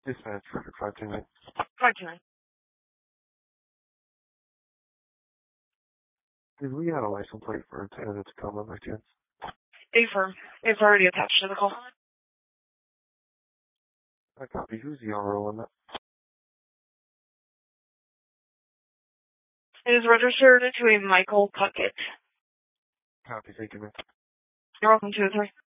Dispatch for 529. 529. Did we have a license plate for a Tacoma by chance? Affirm. It's already attached to the call. I copy. Who's the RO on that? It is registered to a Michael Puckett. Copy. Thank you, man. You're welcome, 203.